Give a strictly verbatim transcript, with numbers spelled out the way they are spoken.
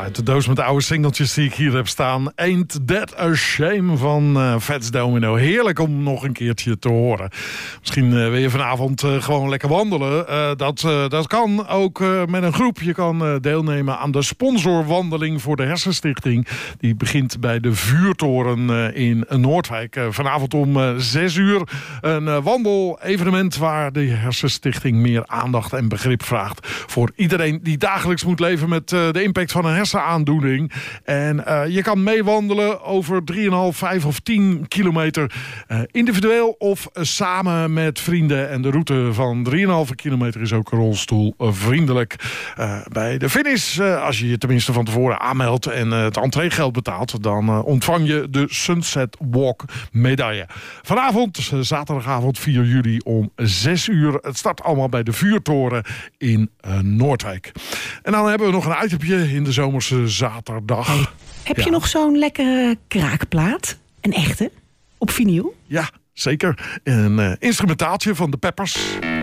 uit de doos met oude singeltjes die ik hier heb staan. Ain't That a Shame van uh, Fats Domino. Heerlijk om nog een keertje te horen. Misschien uh, wil je vanavond uh, gewoon lekker wandelen. Uh, dat, uh, dat kan ook uh, met een groep. Je kan uh, deelnemen aan de sponsorwandeling voor de Hersenstichting. Die begint bij de Vuurtoren uh, in Noordwijk. Uh, vanavond om uh, zes uur. Een uh, wandel-evenement waar de Hersenstichting meer aandacht en begrip vraagt. Voor iedereen die dagelijks moet leven met uh, de impact van een hersenaandoening. En uh, je kan meewandelen over drie komma vijf, vijf of tien kilometer. Uh, individueel of uh, samen met vrienden. En de route van drie komma vijf kilometer is ook rolstoelvriendelijk. Uh, bij de finish, uh, als je je tenminste van tevoren aanmeldt en uh, het entreegeld betaalt, dan uh, ontvang je de Sunset Walk medaille. Vanavond, uh, zaterdagavond vier juli om zes uur. Het start allemaal bij de Vuurtoren in uh, Noordwijk. En dan hebben we nog een itempje in de zomerse zaterdag. Hey, heb je ja. nog zo'n lekkere kraakplaat? Een echte? Op vinyl? Ja, zeker. Een uh, instrumentaaltje van de Peppers.